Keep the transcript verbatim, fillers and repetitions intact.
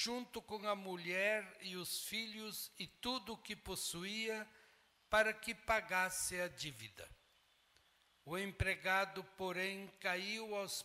junto com a mulher e os filhos e tudo o que possuía, para que pagasse a dívida. O empregado, porém, caiu aos